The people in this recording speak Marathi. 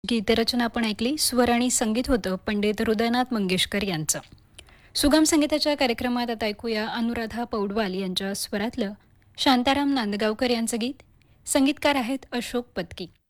गीतरचना आपण ऐकली. स्वर आणि संगीत होतं पंडित हृदयनाथ मंगेशकर यांचं. सुगम संगीताच्या कार्यक्रमात आता ऐकूया अनुराधा पौडवाल यांच्या स्वरातलं शांताराम नांदगावकर यांचं गीत. संगीतकार आहेत अशोक पत्की.